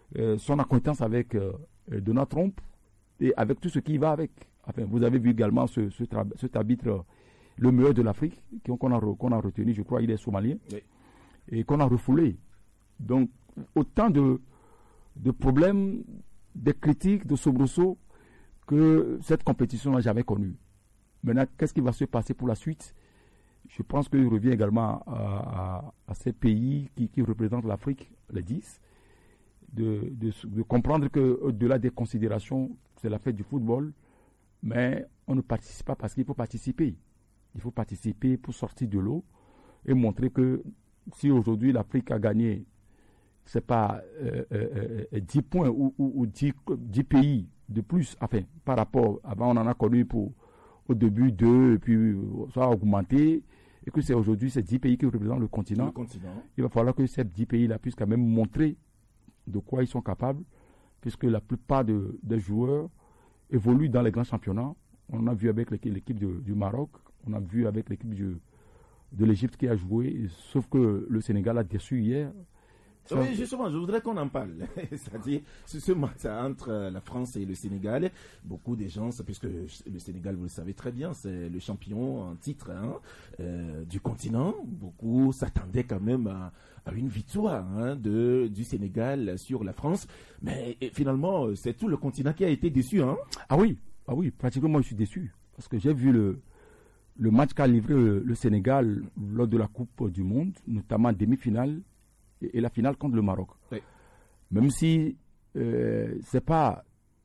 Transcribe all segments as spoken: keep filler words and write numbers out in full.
euh, son acquaintance avec euh, Donald Trump et avec tout ce qui va avec. Enfin, vous avez vu également ce, ce tra- cet arbitre, le meilleur de l'Afrique, qu'on a, re- qu'on a retenu, je crois, il est somalien, oui. Et qu'on a refoulé. Donc, autant de, de problèmes, de critiques, de soubresauts que cette compétition n'a jamais connu. Maintenant, qu'est-ce qui va se passer pour la suite? Je pense qu'il revient également à, à, à ces pays qui, qui représentent l'Afrique, les dix, de, de, de comprendre qu'au-delà des considérations, c'est la fête du football, mais on ne participe pas parce qu'il faut participer. Il faut participer pour sortir de l'eau et montrer que si aujourd'hui l'Afrique a gagné, c'est pas euh, euh, euh, dix points ou, ou, ou dix, dix pays de plus, enfin, par rapport, avant on en a connu pour au début deux, et puis ça a augmenté, et que c'est aujourd'hui ces dix pays qui représentent le continent. le continent. Il va falloir que ces dix pays-là puissent quand même montrer de quoi ils sont capables, puisque la plupart de, des joueurs évoluent dans les grands championnats. On a vu avec l'équipe, l'équipe de, du Maroc, on a vu avec l'équipe du, de l'Égypte qui a joué, sauf que le Sénégal a déçu hier. Ça, oui, justement, je voudrais qu'on en parle. C'est-à-dire, ce match entre la France et le Sénégal, beaucoup de gens, puisque le Sénégal, vous le savez très bien, c'est le champion en titre hein, euh, du continent. Beaucoup s'attendaient quand même à, à une victoire hein, de, du Sénégal sur la France. Mais et, finalement, c'est tout le continent qui a été déçu. Hein. Ah oui, ah oui, pratiquement moi je suis déçu. Parce que j'ai vu le, le match qu'a livré le, le Sénégal lors de la Coupe du Monde, notamment en demi-finale, et la finale contre le Maroc. Oui. Même si euh, c'est pas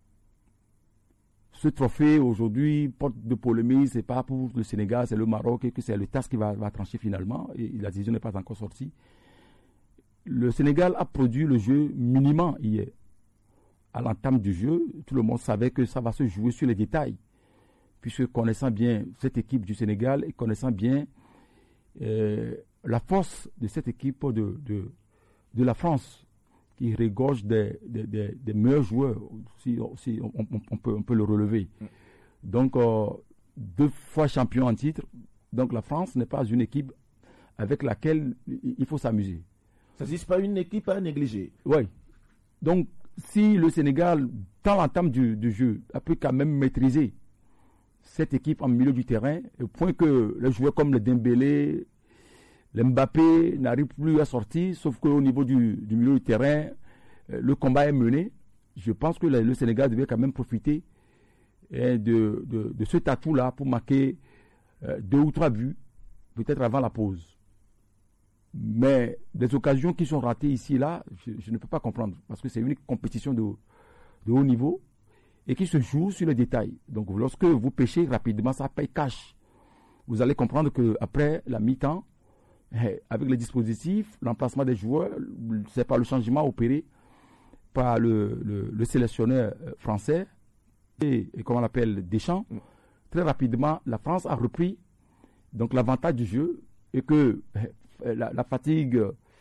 ce trophée aujourd'hui porte de polémique, c'est pas pour le Sénégal, c'est le Maroc et que c'est le T A S qui va, va trancher finalement et la décision n'est pas encore sortie. Le Sénégal a produit le jeu minimum hier. À l'entame du jeu, tout le monde savait que ça va se jouer sur les détails. Puisque connaissant bien cette équipe du Sénégal et connaissant bien euh, la force de cette équipe de, de de la France, qui regorge des, des, des, des meilleurs joueurs, si, si on, on, on, peut, on peut le relever. Mm. Donc, euh, deux fois champion en titre, donc la France n'est pas une équipe avec laquelle il faut s'amuser. Ça n'est pas une équipe à négliger. Oui. Donc, si le Sénégal, dans l'entame du, du jeu, a pu quand même maîtriser cette équipe en milieu du terrain, au point que les joueurs comme le Dembélé, le Mbappé n'arrive plus à sortir, sauf qu'au niveau du, du milieu du terrain, euh, le combat est mené. Je pense que le, le Sénégal devait quand même profiter hein, de, de, de cet atout-là pour marquer euh, deux ou trois buts, peut-être avant la pause. Mais des occasions qui sont ratées ici et là, je, je ne peux pas comprendre, parce que c'est une compétition de, de haut niveau et qui se joue sur les détails. Donc lorsque vous pêchez rapidement, ça paye cash. Vous allez comprendre qu'après la mi-temps, avec les dispositifs, l'emplacement des joueurs, c'est pas le changement opéré par le, le, le sélectionneur français et, et comment on l'appelle, Deschamps. Mm. Très rapidement, la France a repris donc l'avantage du jeu et que la, la fatigue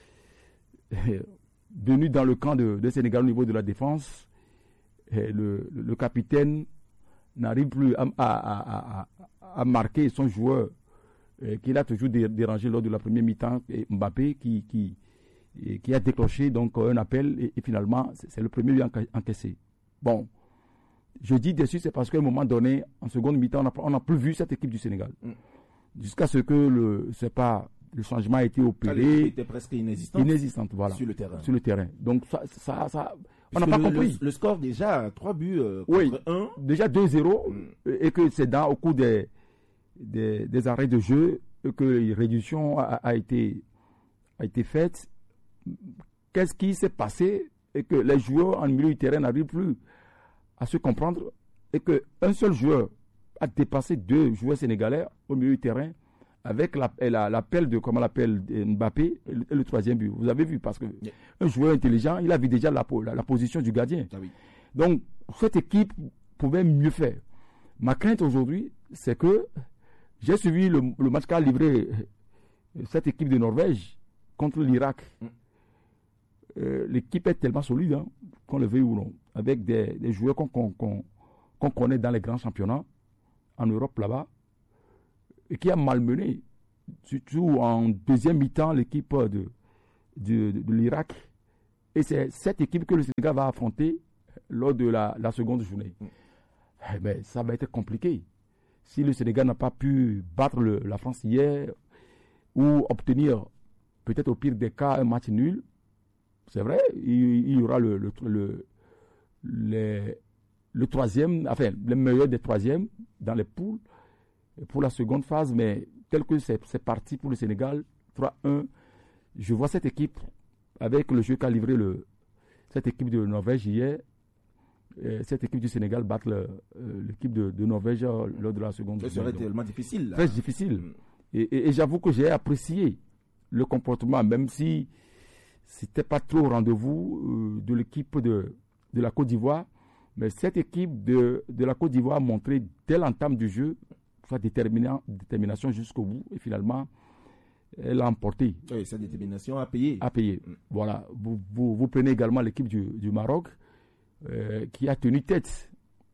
venue dans le camp de, de Sénégal au niveau de la défense, le, le capitaine n'arrive plus à, à, à, à marquer son joueur Euh, qu'il a toujours dé- dérangé lors de la première mi-temps, et Mbappé qui, qui, et, qui a déclenché donc un appel et, et finalement c'est, c'est le premier but enca- encaissé. Bon, je dis dessus c'est parce qu'à un moment donné, en seconde mi-temps, on n'a plus vu cette équipe du Sénégal. Mm. Jusqu'à ce que le, c'est pas, le changement a été opéré. Elle était presque inexistante. Inexistante, voilà. Sur le terrain. Sur le terrain. Donc ça, ça, ça on n'a pas le, compris. Le, le score déjà, trois buts euh, contre oui, un. Déjà deux zéro mm. et que c'est dans, au cours des Des, des arrêts de jeu que la réduction a, a été a été faite. Qu'est-ce qui s'est passé et que les joueurs en milieu du terrain n'arrivent plus à se comprendre et que un seul joueur a dépassé deux joueurs sénégalais au milieu du terrain avec la, la, l'appel de comment l'appelle Mbappé et le, et le troisième but. Vous avez vu parce que yeah. un joueur intelligent, il a vu déjà la, la, la position du gardien. Ah oui. Donc cette équipe pouvait mieux faire. Ma crainte aujourd'hui, c'est que j'ai suivi le, le match qu'a livré cette équipe de Norvège contre l'Irak. Mm. Euh, l'équipe est tellement solide, hein, qu'on le veuille ou non, avec des, des joueurs qu'on, qu'on, qu'on, qu'on connaît dans les grands championnats, en Europe là-bas, et qui a malmené, surtout en deuxième mi-temps, l'équipe de, de, de, de l'Irak Et c'est cette équipe que le Sénégal va affronter lors de la, la seconde journée. Mm. Eh ben, ça va être compliqué. Si le Sénégal n'a pas pu battre le, la France hier ou obtenir, peut-être au pire des cas, un match nul, c'est vrai, il, il y aura le, le, le, le, le troisième, enfin, le meilleur des troisièmes dans les poules pour la seconde phase, mais tel que c'est, c'est parti pour le Sénégal, trois un, je vois cette équipe, avec le jeu qu'a livré le, cette équipe de Norvège hier, cette équipe du Sénégal battre le, euh, l'équipe de, de Norvège euh, lors de la seconde. Ça serait tellement difficile. Là. Très difficile. Mm. Et, et, et j'avoue que j'ai apprécié le comportement, même si c'était pas trop au rendez-vous euh, de l'équipe de, de la Côte d'Ivoire. Mais cette équipe de, de la Côte d'Ivoire a montré dès l'entame du jeu sa détermination jusqu'au bout. Et finalement, elle a emporté. Oui, sa détermination a payé. A payé. Mm. Voilà. Vous, vous, vous prenez également l'équipe du, du Maroc. Euh, qui a tenu tête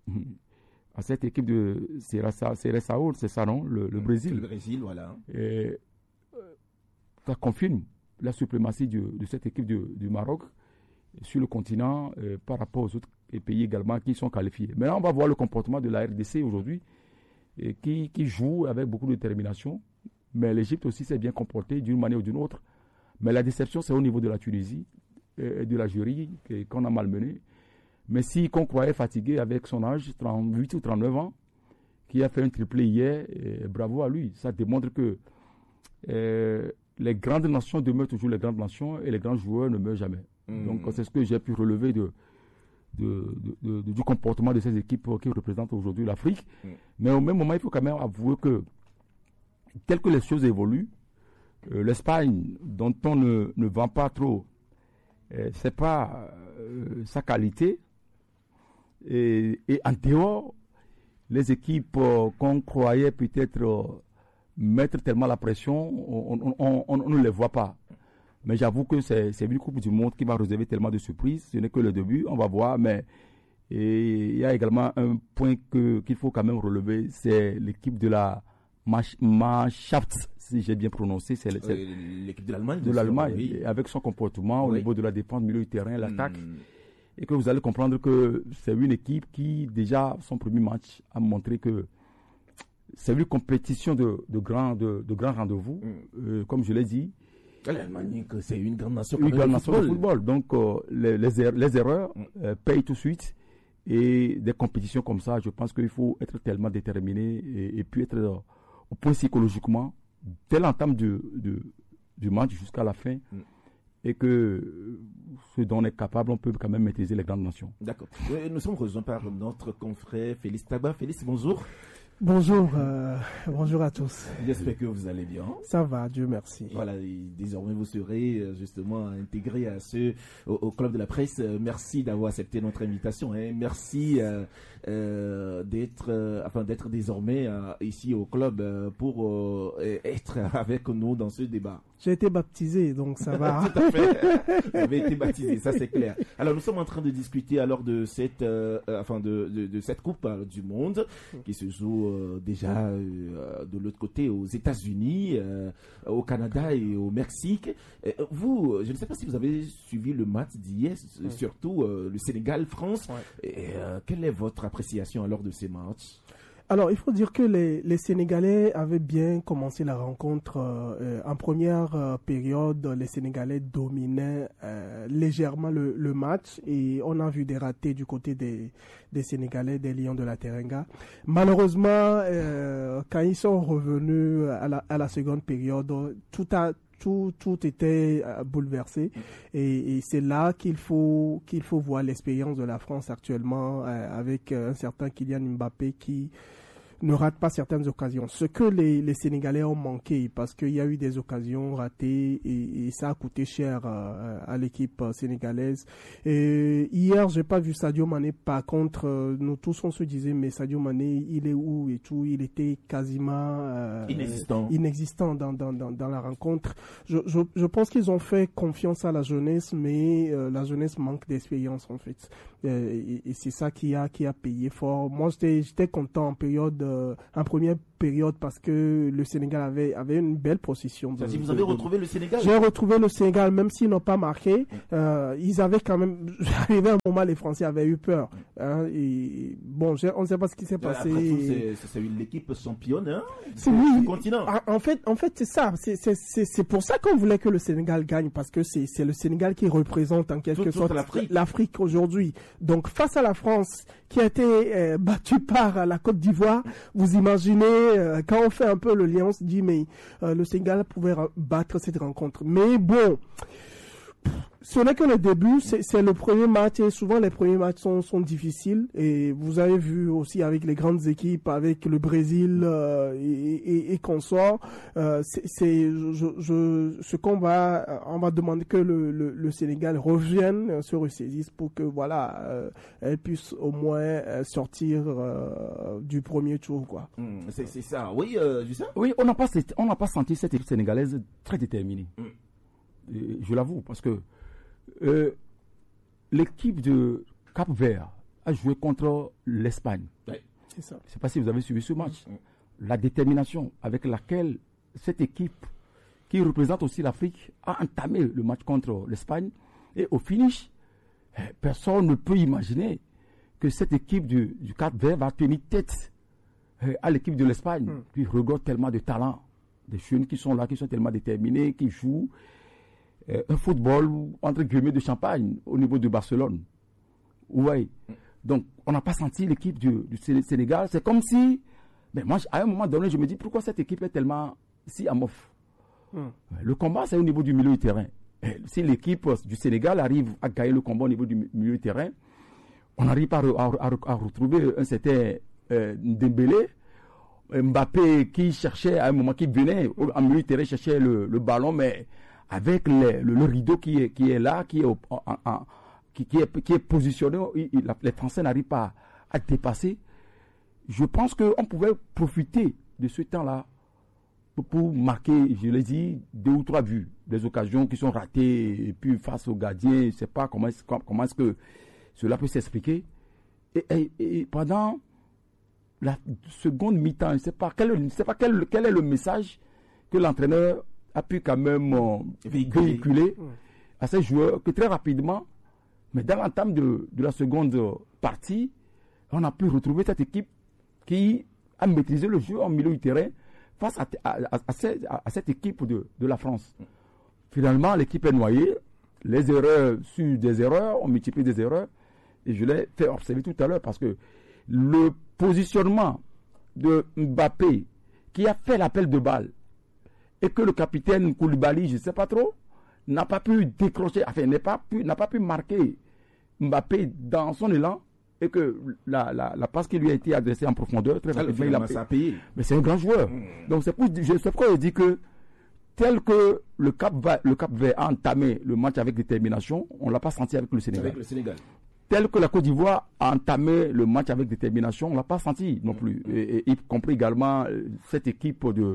à cette équipe de Séré-Sao, c'est ça, non, le, le Brésil. Le Brésil, voilà. Et, euh, ça confirme la suprématie du, de cette équipe du, du Maroc sur le continent euh, par rapport aux autres pays également qui sont qualifiés. Maintenant, on va voir le comportement de la R D C aujourd'hui, et qui, qui joue avec beaucoup de détermination. Mais l'Égypte aussi s'est bien comportée d'une manière ou d'une autre. Mais la déception, c'est au niveau de la Tunisie et de l'Algérie qu'on a malmené. Mais si qu'on croyait fatigué avec son âge, trente-huit ou trente-neuf ans, qui a fait un triplé hier, et bravo à lui. Ça démontre que euh, les grandes nations demeurent toujours les grandes nations et les grands joueurs ne meurent jamais. Mmh. Donc c'est ce que j'ai pu relever de, de, de, de, du comportement de ces équipes qui représentent aujourd'hui l'Afrique. Mmh. Mais au même moment, il faut quand même avouer que, tel que les choses évoluent, euh, l'Espagne, dont on ne, ne vend pas trop, euh, c'est pas euh, sa qualité. Et, et en dehors, les équipes euh, qu'on croyait peut-être euh, mettre tellement la pression, on, on, on, on, on ne les voit pas. Mais j'avoue que c'est, c'est une Coupe du Monde qui va réserver tellement de surprises. Ce n'est que le début, on va voir. Mais il y a également un point que, qu'il faut quand même relever, c'est l'équipe de la Mannschaft, si j'ai bien prononcé. C'est, c'est euh, l'équipe de l'Allemagne. De l'Allemagne, oui. Avec son comportement oui. Au niveau de la défense, milieu du terrain, l'attaque. Hmm. Et que vous allez comprendre que c'est une équipe qui, déjà, son premier match a montré que c'est une compétition de, de grands de, de grand rendez-vous, mm. euh, comme je l'ai dit. L'Allemagne, c'est une grande nation, une grande nation de football. Donc, euh, les, les, er- les erreurs mm. euh, payent tout de suite. Et des compétitions comme ça, je pense qu'il faut être tellement déterminé et, et puis être euh, au point psychologiquement, dès l'entame du, du, du match jusqu'à la fin. Mm. Et que ce dont on est capable, on peut quand même maîtriser les grandes nations. D'accord. Nous sommes rejoints par notre confrère Félix Tagba. Félix, bonjour. Bonjour, euh, bonjour à tous. J'espère que vous allez bien. Ça va, Dieu merci. Voilà, désormais vous serez justement intégré à ce, au, au Club de la Presse. Merci d'avoir accepté notre invitation. Hein. Merci euh, euh, d'être, euh, enfin d'être désormais euh, ici au club euh, pour euh, être avec nous dans ce débat. J'ai été baptisé, donc ça va. Tout à fait. Vous avez été baptisé, ça c'est clair. Alors nous sommes en train de discuter alors de cette, euh, enfin de, de, de cette Coupe euh, du Monde qui se joue euh, déjà euh, de l'autre côté aux États-Unis, euh, au Canada et au Mexique. Euh, vous, je ne sais pas si vous avez suivi le match d'hier, ouais. surtout euh, le Sénégal-France. Ouais. Et, euh, quelle est votre appréciation alors de ces matchs? Alors, il faut dire que les, les Sénégalais avaient bien commencé la rencontre. Euh, en première euh, période, les Sénégalais dominaient euh, légèrement le, le match et on a vu des ratés du côté des, des Sénégalais, des Lions de la Teranga. Malheureusement, euh, quand ils sont revenus à la, à la seconde période, tout a Tout, tout était euh, bouleversé et, et c'est là qu'il faut qu'il faut voir l'expérience de la France actuellement euh, avec euh, un certain Kylian Mbappé qui ne rate pas certaines occasions. Ce que les, les Sénégalais ont manqué parce qu'il y a eu des occasions ratées et, et ça a coûté cher euh, à l'équipe sénégalaise. Et hier, j'ai pas vu Sadio Mané. Par contre, euh, nous tous on se disait mais Sadio Mané, il est où et tout. Il était quasiment euh, inexistant, inexistant dans, dans dans dans la rencontre. Je je, je pense qu'ils ont fait confiance à la jeunesse, mais euh, la jeunesse manque d'expérience en fait. Euh, et, et c'est ça qui a qui a payé fort. Moi, j'étais j'étais content en période euh, en première période parce que le Sénégal avait, avait une belle possession. De, vous avez de, retrouvé le Sénégal? J'ai retrouvé le Sénégal, même s'ils n'ont pas marqué. Euh, ils avaient quand même... Arrivé un moment, les Français avaient eu peur. Hein, et, bon, on ne sait pas ce qui s'est passé. Après, c'est l'équipe championne hein, du, oui, du continent. En, en fait, en fait c'est ça. C'est pour ça qu'on voulait que le Sénégal gagne, parce que c'est le Sénégal qui représente en quelque toute, sorte l'Afrique l'Afrique aujourd'hui. Donc, face à la France, qui a été euh, battue par la Côte d'Ivoire, vous imaginez, euh, quand on fait un peu le lien, on se dit, mais euh, le Sénégal pouvait battre cette rencontre. Mais bon... Ce n'est que le début, c'est le premier match et souvent les premiers matchs sont, sont difficiles et vous avez vu aussi avec les grandes équipes, avec le Brésil euh, et, et, et consorts, euh, c'est je, je, ce qu'on va, on va demander que le, le, le Sénégal revienne, se ressaisisse pour que voilà, euh, elle puisse au moins euh, sortir euh, du premier tour quoi. Mmh, c'est ça, oui, euh, Justin. Oui, on n'a pas, on n'a pas senti cette équipe sénégalaise très déterminée. Mmh. Et je l'avoue parce que Euh, l'équipe de Cap-Vert a joué contre l'Espagne. Ouais, c'est ça. Je ne sais pas si vous avez suivi ce match. Mmh. La détermination avec laquelle cette équipe, qui représente aussi l'Afrique, a entamé le match contre l'Espagne. Et au finish, personne ne peut imaginer que cette équipe du, du Cap-Vert va tenir tête à l'équipe de l'Espagne, mmh. qui regorge tellement de talent. Des jeunes qui sont là, qui sont tellement déterminés, qui jouent un football entre guillemets de champagne au niveau de Barcelone. Ouais. Donc on n'a pas senti l'équipe du, du Sénégal. C'est comme si, mais moi à un moment donné je me dis pourquoi cette équipe est tellement si amorphe. Mm. Le combat c'est au niveau du milieu du terrain. Et si l'équipe du Sénégal arrive à gagner le combat au niveau du milieu du terrain, on n'arrive pas à, à, à, à retrouver un certain euh, Dembélé, Mbappé qui cherchait à un moment qui venait en milieu du terrain chercher le, le ballon, mais avec les, le, le rideau qui est, qui est là, qui est, au, en, en, qui, qui est, qui est positionné, il, il, les Français n'arrivent pas à, à dépasser. Je pense qu'on pouvait profiter de ce temps-là pour, pour marquer, je l'ai dit, deux ou trois buts, des occasions qui sont ratées, et puis face au gardien, je ne sais pas comment est-ce comment est que cela peut s'expliquer. Et, et, et pendant la seconde mi-temps, je ne sais pas, quel, je sais pas quel, quel est le message que l'entraîneur a pu quand même euh, véhiculer, véhiculer mmh. à ces joueurs que très rapidement, mais dans l'entame de, de la seconde partie, on a pu retrouver cette équipe qui a maîtrisé le jeu en milieu du terrain face à, à, à, à, cette, à cette équipe de, de la France. Mmh. Finalement, l'équipe est noyée, les erreurs sur des erreurs, on multiplie des erreurs, et je l'ai fait observer tout à l'heure parce que le positionnement de Mbappé qui a fait l'appel de balle et que le capitaine Koulibaly, je ne sais pas trop, n'a pas pu décrocher, enfin, n'a pas pu, n'a pas pu marquer Mbappé dans son élan, et que la, la, la passe qui lui a été adressée en profondeur, très rapidement, il a ça a payé. Mais c'est un grand joueur. Mmh. Donc c'est pourquoi je dis que tel que le Cap va, le Cap Vert a entamé le match avec détermination, on ne l'a pas senti avec le Sénégal. Avec le Sénégal. Tel que la Côte d'Ivoire a entamé le match avec détermination, on ne l'a pas senti non plus. Mmh. Et, et, y compris également cette équipe de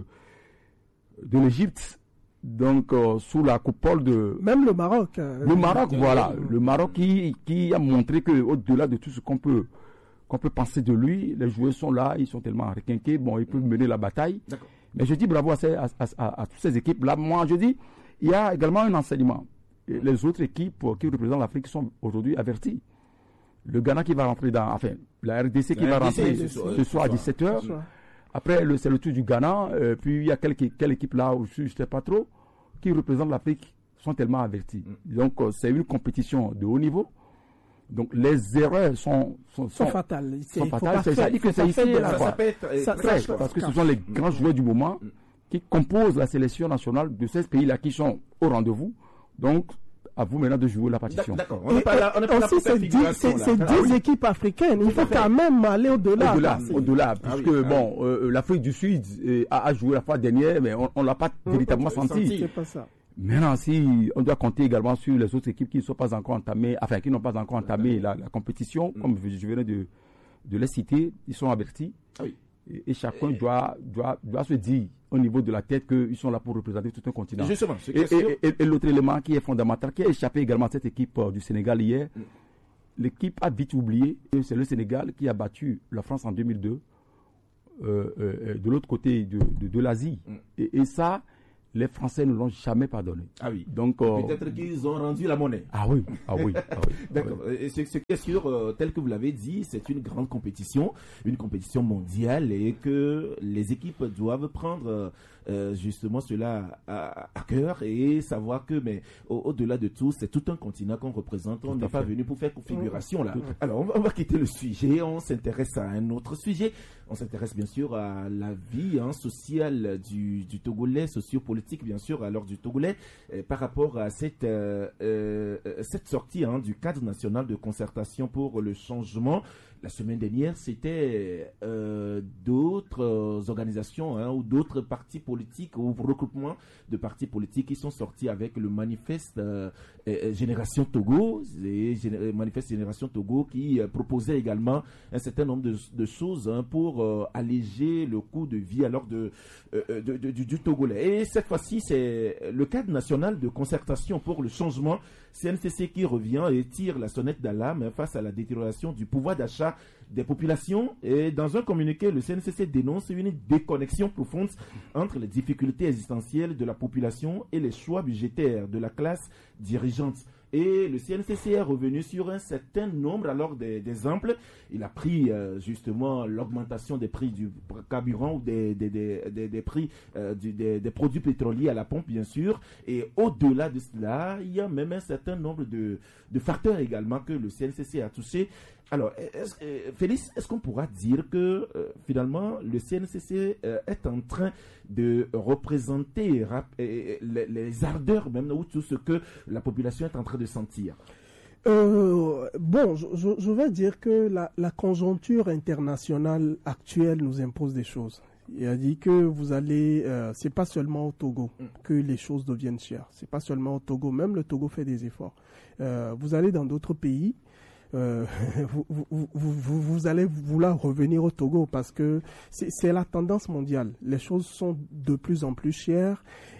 de l'Égypte, donc euh, sous la coupole de... Même le Maroc. Euh, le Maroc, euh, voilà. Euh, le Maroc qui, qui a montré qu'au-delà de tout ce qu'on peut, qu'on peut penser de lui, les joueurs sont là, ils sont tellement requinqués, bon, ils peuvent mener la bataille. Mais je dis bravo à, ces, à, à, à, à toutes ces équipes-là. Moi, je dis, il y a également un enseignement. Et les autres équipes qui représentent l'Afrique sont aujourd'hui averties. Le Ghana qui va rentrer dans... Enfin, la R D C qui la va R D C, rentrer ce soir, ce soir à dix-sept heures. Après, c'est le tour du Ghana. Euh, puis, il y a quelques, quelle équipe là, je ne sais pas trop, qui représentent l'Afrique, sont tellement avertis. Mm. Donc, euh, c'est une compétition de haut niveau. Donc, les erreurs sont, sont, sont, sont fatales. Sont fatales. C'est ça que c'est ici. Là, ça, ça peut être ça, très, ça, parce que ce sont les grands joueurs du moment mm. qui composent la sélection nationale de ces pays-là qui sont au rendez-vous. Donc, à vous maintenant de jouer la partition. D'accord. On n'est pas là, on n'est pas là pour faire figuration. C'est dix ah, oui. équipes africaines. Il faut quand même aller au-delà. Au-delà, au-delà. Puisque, ah, oui. bon, ah, euh, l'Afrique du Sud euh, a, a joué la fois dernière, mais on ne l'a pas on véritablement pas senti. C'est pas ça. Maintenant, si on doit compter également sur les autres équipes qui ne sont pas encore entamées, enfin, qui n'ont pas encore entamé la, la compétition, mm. comme je venais de, de les citer, ils sont avertis. Ah, oui. Et, et chacun et... Doit, doit, doit se dire au niveau de la tête qu'ils sont là pour représenter tout un continent. Justement, et, et, et, et l'autre élément qui est fondamental, qui a échappé également à cette équipe euh, du Sénégal hier, mm. l'équipe a vite oublié, c'est le Sénégal qui a battu la France en deux mille deux euh, euh, de l'autre côté de, de, de l'Asie. Mm. Et, et ça, les Français ne l'ont jamais pardonné. Ah oui. Donc, euh, peut-être qu'ils ont rendu la monnaie. Ah oui, ah oui. Ah oui D'accord. Ah oui. Et ce, ce qui est sûr, euh, tel que vous l'avez dit, c'est une grande compétition, une compétition mondiale, et que les équipes doivent prendre euh, justement cela à, à cœur et savoir que, mais au, au-delà de tout, c'est tout un continent qu'on représente. On n'est pas venu pour faire configuration là. Alors, on va, on va quitter le sujet. On s'intéresse à un autre sujet. On s'intéresse bien sûr à la vie hein, sociale du, du Togolais, sociopolitique bien sûr, alors du Togolais, euh, par rapport à cette, euh, euh, cette sortie hein, du cadre national de concertation pour le changement. La semaine dernière, c'était euh, d'autres organisations hein, ou d'autres partis politiques ou regroupements de partis politiques qui sont sortis avec le manifeste euh, euh, Génération Togo, et Gén- manifeste Génération Togo qui euh, proposait également un certain nombre de, de choses hein, pour euh, alléger le coût de vie alors de, euh, de, de, du, du Togolais. Et cette fois-ci, c'est le cadre national de concertation pour le changement, C N C C, qui revient et tire la sonnette d'alarme face à la détérioration du pouvoir d'achat des populations. Et dans un communiqué, le C N C C dénonce une déconnexion profonde entre les difficultés existentielles de la population et les choix budgétaires de la classe dirigeante. Et le C N C C est revenu sur un certain nombre alors d'exemples. Il a pris euh, justement l'augmentation des prix du carburant ou des, des, des, des, des prix euh, du, des, des produits pétroliers à la pompe, bien sûr. Et au-delà de cela, il y a même un certain nombre de, de facteurs également que le C N C C a touché. Alors, est-ce, euh, Félix, est-ce qu'on pourra dire que euh, finalement le C N C C euh, est en train de représenter rap- euh, les, les ardeurs même ou tout ce que la population est en train de sentir? Euh, bon, je, je, je vais dire que la, la conjoncture internationale actuelle nous impose des choses. Il a dit que vous allez, euh, c'est pas seulement au Togo que les choses deviennent chères. C'est pas seulement au Togo. Même le Togo fait des efforts. Euh, vous allez dans d'autres pays. Euh, vous, vous, vous, vous allez vouloir revenir au Togo parce que c'est, c'est la tendance mondiale. Les choses sont de plus en plus chères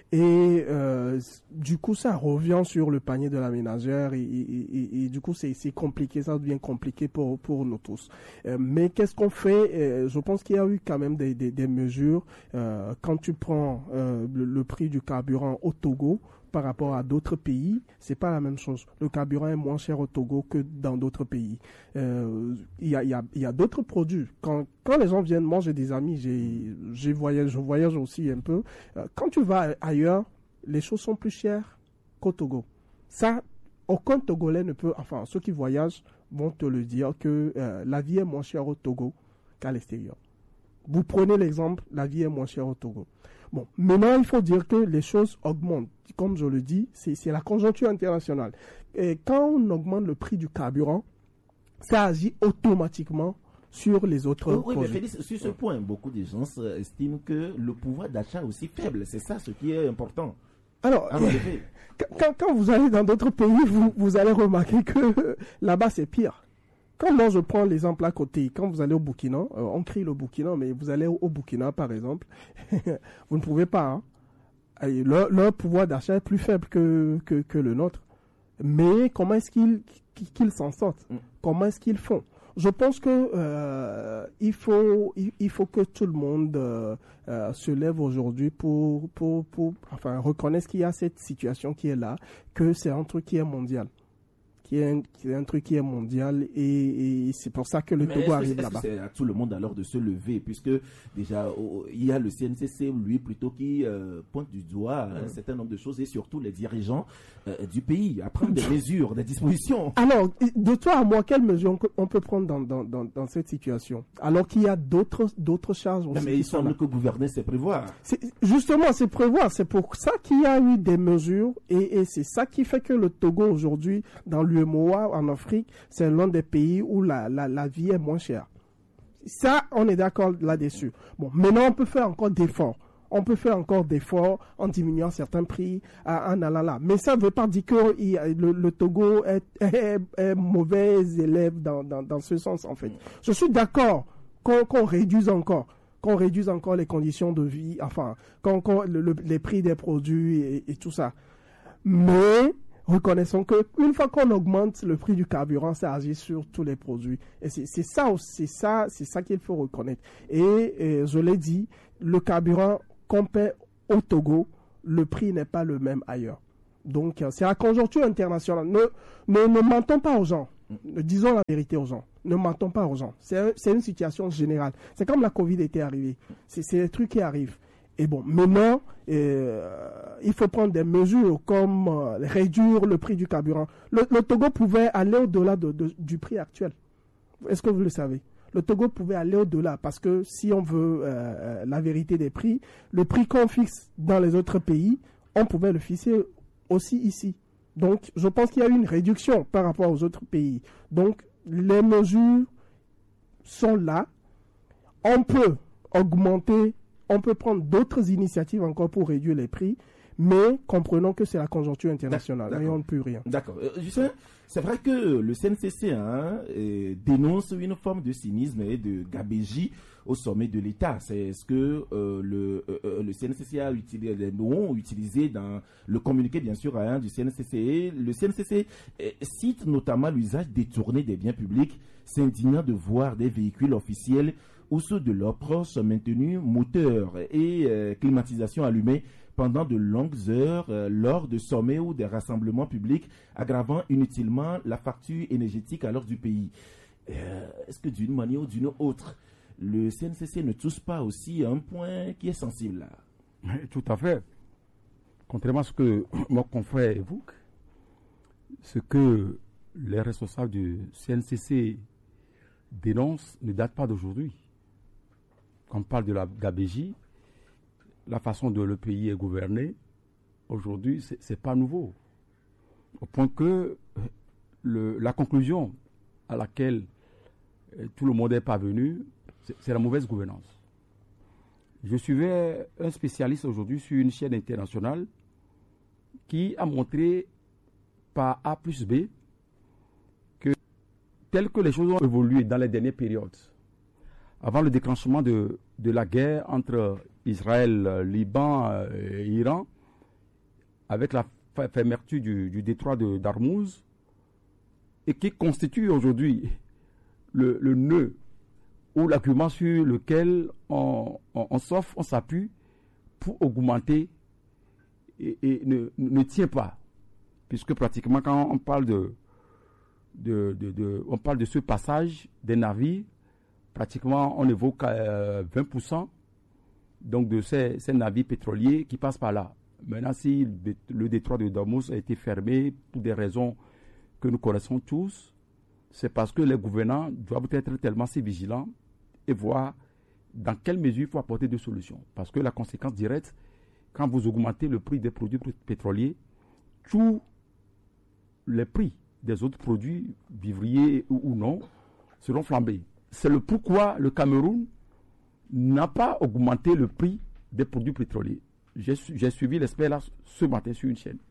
et euh, du coup ça revient sur le panier de la ménagère et, et, et, et du coup c'est, c'est compliqué, ça devient compliqué pour, pour nous tous. Euh, mais qu'est-ce qu'on fait? euh, Je pense qu'il y a eu quand même des, des, des mesures. Euh, quand tu prends euh, le, le prix du carburant au Togo, par rapport à d'autres pays, c'est pas la même chose. Le carburant est moins cher au Togo que dans d'autres pays. Euh, il y a, il y a, il y a d'autres produits. Quand, quand les gens viennent, moi j'ai des amis, j'ai, j'ai voyage, je voyage aussi un peu. Euh, quand tu vas ailleurs, les choses sont plus chères qu'au Togo. Ça, aucun Togolais ne peut, enfin ceux qui voyagent vont te le dire que euh, la vie est moins chère au Togo qu'à l'extérieur. Vous prenez l'exemple, la vie est moins chère au Togo. Bon, maintenant, il faut dire que les choses augmentent. Comme je le dis, c'est, c'est la conjoncture internationale. Et quand on augmente le prix du carburant, ça agit automatiquement sur les autres oui, produits. Oui, mais Félix, sur ce point, beaucoup de gens estiment que le pouvoir d'achat est aussi faible. C'est ça ce qui est important. Alors, Alors euh, quand, quand vous allez dans d'autres pays, vous, vous allez remarquer que là-bas, c'est pire. Quand moi je prends l'exemple à côté, quand vous allez au Burkina, euh, on crie le Burkina, mais vous allez au, au Burkina par exemple, vous ne pouvez pas. Hein. Leur, leur pouvoir d'achat est plus faible que, que, que le nôtre. Mais comment est-ce qu'ils, qu'ils s'en sortent? mm. Comment est-ce qu'ils font? Je pense que euh, il faut il, il faut que tout le monde euh, euh, se lève aujourd'hui pour pour pour enfin reconnaisse qu'il y a cette situation qui est là, que c'est un truc qui est mondial. Qui est, un, qui est un truc qui est mondial et, et c'est pour ça que le Mais Togo est-ce arrive que, là-bas. Est-ce que c'est à tout le monde alors de se lever puisque déjà oh, il y a le C N C C lui plutôt qui euh, pointe du doigt mmh. un certain nombre de choses et surtout les dirigeants euh, du pays à prendre des mesures, des dispositions. Alors de toi à moi, quelles mesures on peut prendre dans, dans, dans, dans cette situation alors qu'il y a d'autres, d'autres charges aussi? Mais, mais il semble que gouverner c'est prévoir. C'est, justement c'est prévoir, c'est pour ça qu'il y a eu des mesures et, et c'est ça qui fait que le Togo aujourd'hui dans le l'U E M O A en Afrique, c'est l'un des pays où la, la, la vie est moins chère. Ça, on est d'accord là-dessus. Bon, maintenant, on peut faire encore d'efforts. On peut faire encore d'efforts en diminuant certains prix, en allant là. Mais ça ne veut pas dire que il, le, le Togo est, est, est mauvais élève dans, dans, dans ce sens, en fait. Je suis d'accord qu'on, qu'on réduise encore. qu'on réduise encore les conditions de vie, enfin, qu'on, qu'on, le, le, les prix des produits et, et tout ça. Mais reconnaissons qu'une fois qu'on augmente le prix du carburant, ça agit sur tous les produits. Et c'est, c'est ça, c'est ça, c'est ça qu'il faut reconnaître. Et, et je l'ai dit, le carburant qu'on paie au Togo, le prix n'est pas le même ailleurs. Donc, c'est la conjoncture internationale. Ne, ne, ne mentons pas aux gens. Disons la vérité aux gens. Ne mentons pas aux gens. C'est, c'est une situation générale. C'est comme la Covid était arrivée. C'est, c'est des trucs qui arrivent. Et bon, maintenant, euh, il faut prendre des mesures comme euh, réduire le prix du carburant. Le, le Togo pouvait aller au-delà de, de, du prix actuel. Est-ce que vous le savez? Le Togo pouvait aller au-delà parce que si on veut euh, la vérité des prix, le prix qu'on fixe dans les autres pays, on pouvait le fixer aussi ici. Donc, je pense qu'il y a eu une réduction par rapport aux autres pays. Donc, les mesures sont là. On peut augmenter, on peut prendre d'autres initiatives encore pour réduire les prix, mais comprenons que c'est la conjoncture internationale. D'accord. Et on ne peut rien. D'accord. Euh, Justin, c'est vrai que le C N C C hein, euh, dénonce une forme de cynisme et de gabégie au sommet de l'État. C'est ce que euh, le, euh, le C N C C a utilisé, les mots ont utilisé dans le communiqué, bien sûr, hein, du C N C C. Le C N C C euh, cite notamment l'usage détourné des biens publics, s'indignant de voir des véhicules officiels ou ceux de leurs proches maintenus moteurs et euh, climatisation allumée pendant de longues heures euh, lors de sommets ou des rassemblements publics, aggravant inutilement la facture énergétique alors du pays. Euh, est-ce que d'une manière ou d'une autre, le C N C C ne touche pas aussi à un point qui est sensible là? Tout à fait. Contrairement à ce que mon confrère évoque, ce que les responsables du C N C C dénoncent ne date pas d'aujourd'hui. Quand on parle de la gabégie, la façon dont le pays est gouverné, aujourd'hui, ce n'est pas nouveau. Au point que le, la conclusion à laquelle tout le monde est parvenu, c'est, c'est la mauvaise gouvernance. Je suivais un spécialiste aujourd'hui sur une chaîne internationale qui a montré par A plus B que tel que les choses ont évolué dans les dernières périodes, avant le déclenchement de, de la guerre entre Israël, Liban et Iran, avec la fermeture du, du détroit de d'Ormuz, et qui constitue aujourd'hui le, le nœud ou l'argument sur lequel on, on, on s'offre, on s'appuie pour augmenter et, et ne, ne tient pas. Puisque pratiquement quand on parle de, de, de, de, on parle de ce passage des navires, pratiquement on évoque euh, vingt pour cent donc de ces, ces navires pétroliers qui passent par là. Maintenant, si le, le détroit de Dormuz a été fermé pour des raisons que nous connaissons tous, c'est parce que les gouvernants doivent être tellement si vigilants et voir dans quelle mesure il faut apporter des solutions. Parce que la conséquence directe, quand vous augmentez le prix des produits pétroliers, tous les prix des autres produits, vivriers ou, ou non, seront flambés. C'est le pourquoi le Cameroun n'a pas augmenté le prix des produits pétroliers. J'ai, j'ai suivi l'expert là ce matin sur une chaîne.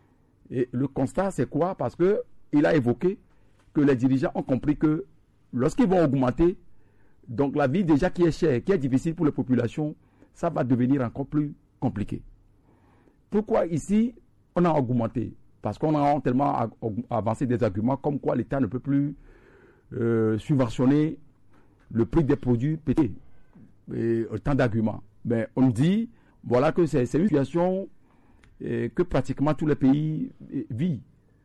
Et le constat, c'est quoi? Parce qu'il a évoqué que les dirigeants ont compris que lorsqu'ils vont augmenter, donc la vie déjà qui est chère, qui est difficile pour les populations, ça va devenir encore plus compliqué. Pourquoi ici, on a augmenté? Parce qu'on a tellement avancé des arguments comme quoi l'État ne peut plus euh, subventionner le prix des produits pétroliers. Et autant d'arguments. Mais on nous dit, voilà que c'est, c'est une situation eh, que pratiquement tous les pays eh, vivent.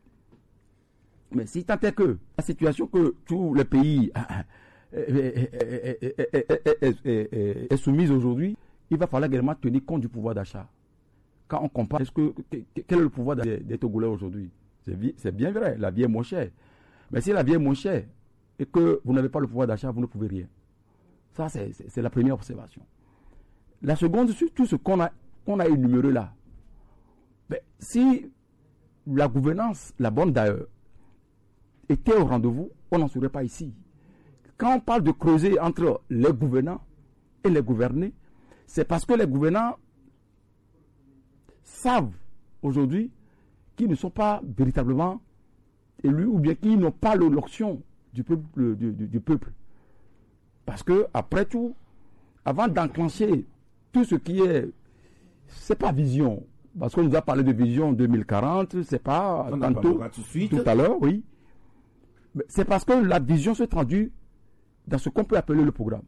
Mais si tant est que la situation que tous les pays est soumise aujourd'hui, il va falloir également tenir compte du pouvoir d'achat. Quand on compare, est-ce que, quel est le pouvoir des, des Togolais aujourd'hui? C'est, c'est bien vrai, la vie est moins chère. Mais si la vie est moins chère et que vous n'avez pas le pouvoir d'achat, vous ne pouvez rien. Ça, c'est, c'est, c'est la première observation. La seconde, sur tout ce qu'on a, qu'on a énuméré là, ben, si la gouvernance, la bonne d'ailleurs, était au rendez-vous, on n'en serait pas ici. Quand on parle de creuser entre les gouvernants et les gouvernés, c'est parce que les gouvernants savent aujourd'hui qu'ils ne sont pas véritablement élus ou bien qu'ils n'ont pas l'onction du peuple, du, du, du peuple. Parce que, après tout, avant d'enclencher tout ce qui est, c'est pas vision, Parce qu'on nous a parlé de vision deux mille quarante, c'est pas on tantôt, tout, de suite. tout à l'heure, oui. Mais c'est parce que la vision se traduit dans ce qu'on peut appeler le programme.